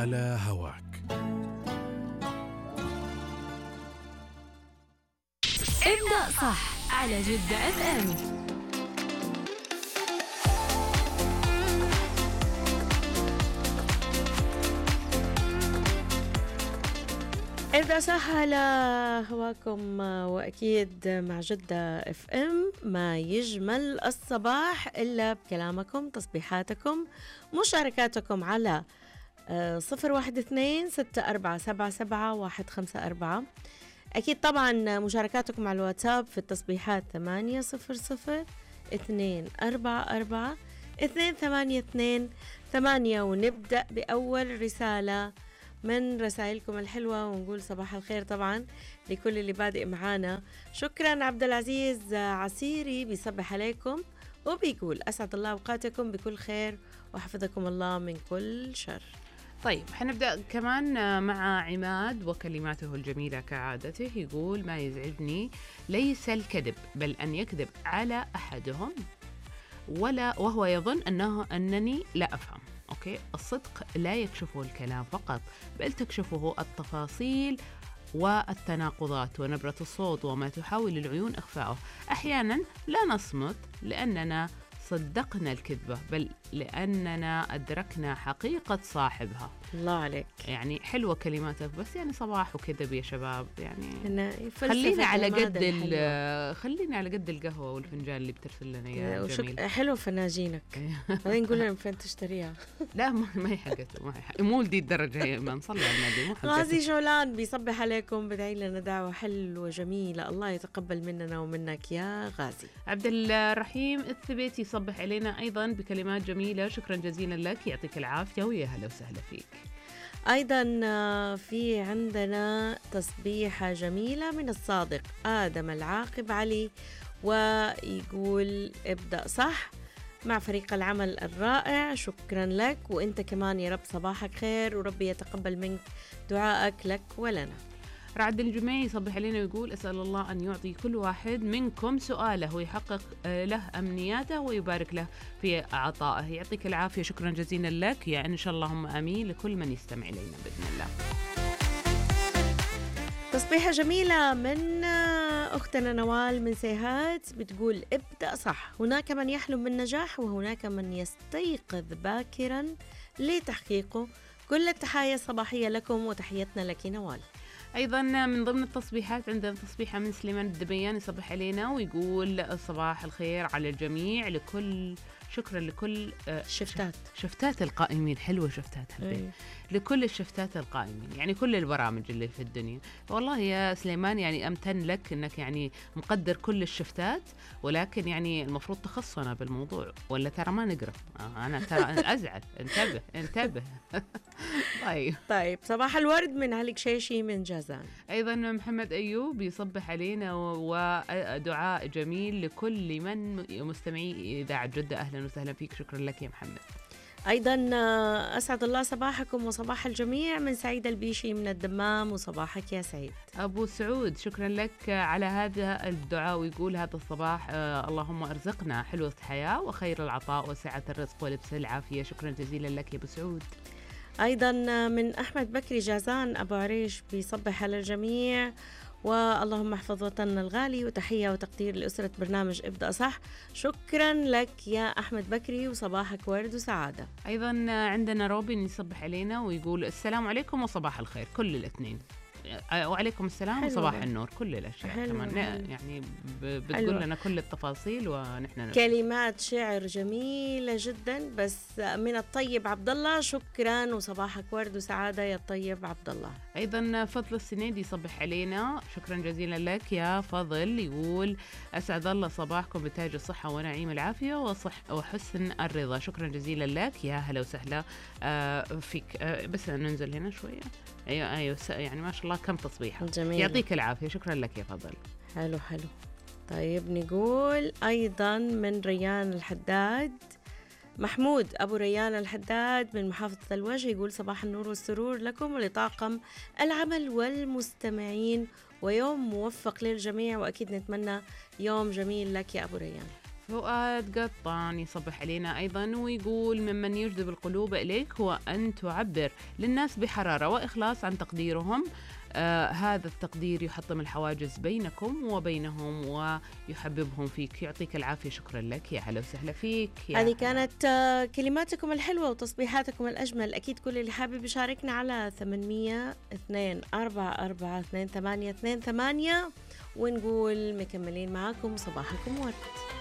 على هواك. ابدأ صح على جدة FM. إذا صح على هواكم وأكيد مع جدة FM. ما يجمل الصباح إلا بكلامكم، تصبيحاتكم، مشاركاتكم على 012-6477-154. أكيد طبعا مشاركاتكم على الواتساب في التصبيحات 800-244-282-8. ونبدأ بأول رسالة من رسائلكم الحلوة ونقول صباح الخير طبعا لكل اللي بادئ معانا. شكرا عبد العزيز عسيري بيصبح عليكم وبيقول أسعد الله أوقاتكم بكل خير وحفظكم الله من كل شر. طيب حنبدأ كمان مع عماد وكلماته الجميلة كعادته. يقول ما يزعجني ليس الكذب بل أن يكذب على أحدهم وهو يظن أنني لا أفهم. أوكي، الصدق لا يكشفه الكلام فقط بل تكشفه التفاصيل والتناقضات ونبرة الصوت وما تحاول العيون إخفاؤه. أحيانا لا نصمت لأننا صدقنا الكذبة بل لأننا أدركنا حقيقة صاحبها. الله عليك، يعني حلوة كلماتك، بس يعني صباح وكذب يا شباب. يعني خلينا على قد القهوة والفنجان اللي بترسل لنا يا جميل. حلو فناجينك. بعدين نقول لهم فين تشتريها. لا ما هي حقته، مو لدي الدرجة يا إمام، صلي على النبي. غازي جولان بيصبح عليكم، بدعي لنا دعوة حلوة جميلة، الله يتقبل مننا ومنك يا غازي. عبد الرحيم الثبيتي يصبح علينا أيضا بكلمات جميلة، شكرا جزيلا لك، يعطيك العافية ويا هلا وسهلا فيك. أيضا في عندنا تصبيحة جميلة من الصادق آدم العاقب علي، ويقول ابدأ صح مع فريق العمل الرائع، شكرا لك، وانت كمان يا رب صباحك خير وربي يتقبل منك دعائك لك ولنا. رعد الجميع يصبح علينا ويقول أسأل الله أن يعطي كل واحد منكم سؤاله ويحقق له أمنياته ويبارك له في عطائه. يعطيك العافية، شكرا جزيلا لك يا إن شاء الله، اللهم آمين لكل من يستمع إلينا بإذن الله. تصبيحة جميلة من أختنا نوال من سيهات بتقول ابدأ صح، هناك من يحلم بالنجاح وهناك من يستيقظ باكرا لتحقيقه. كل التحايا الصباحية لكم وتحياتنا لك نوال. أيضا من ضمن التصبيحات عندنا تصبيحة من سليمان الدبيان يصبح علينا ويقول صباح الخير على الجميع، شكرا لكل شفتات القائمين. حلوة شفتات حبيبي، لكل الشفتات القائمين، يعني كل البرامج اللي في الدنيا. والله يا سليمان يعني أمتن لك أنك يعني مقدر كل الشفتات، ولكن يعني المفروض تخصنا بالموضوع ولا ترى ما نقرأ. أنا ترى أزعل. انتبه. طيب صباح الورد من علي شيشي من جازان. أيضا محمد أيوب يصبح علينا ودعاء جميل لكل من مستمعي إذاعة جدة. أهلا وسهلا فيك، شكرا لك يا محمد. أيضا أسعد الله صباحكم وصباح الجميع من سعيد البيشي من الدمام، وصباحك يا سعيد. أبو سعود شكرا لك على هذا الدعاء، ويقول هذا الصباح اللهم أرزقنا حلوة الحياة وخير العطاء وسعة الرزق ولبس العافية. شكرا جزيلا لك يا أبو سعود. أيضا من أحمد بكري جازان أبو عريش بيصبح على الجميع، واللهم احفظ وطننا الغالي، وتحية وتقدير لأسرة برنامج ابدأ صح. شكرا لك يا أحمد بكري وصباحك ورد وسعادة. أيضا عندنا روبين يصبح علينا ويقول السلام عليكم وصباح الخير كل الاثنين، وعليكم السلام وصباح النور، كل الأشياء كمان يعني بتقول لنا كل التفاصيل ونحن كلمات شعر جميلة جدا بس من الطيب عبد الله. شكرا وصباحك ورد وسعادة يا الطيب عبد الله. أيضا فضل السنيد يصبح علينا، شكرا جزيلا لك يا فضل، يقول أسعد الله صباحكم بتاج الصحة ونعيم العافية وحسن الرضا. شكرا جزيلا لك يا هلا وسهلا فيك. بس ننزل هنا شوية. أيوة يعني ما شاء الله كم تصبيحة جميل. يعطيك العافية، شكرا لك يا فضل. حلو. طيب نقول أيضا من ريان الحداد، محمود أبو ريان الحداد من محافظة الوجه، يقول صباح النور والسرور لكم ولطاقم العمل والمستمعين، ويوم موفق للجميع، وأكيد نتمنى يوم جميل لك يا أبو ريان. فؤاد قطان يصبح علينا أيضا ويقول ممن يجذب القلوب إليك هو أن تعبر للناس بحرارة وإخلاص عن تقديرهم. هذا التقدير يحطم الحواجز بينكم وبينهم ويحببهم فيك. يعطيك العافية. شكرا لك. يا هلا وسهلا فيك. هذه كانت كلماتكم الحلوة وتصبيحاتكم الأجمل. أكيد كل اللي حابب يشاركنا على 800-244-2828 ونقول مكملين معاكم. صباحكم ورد.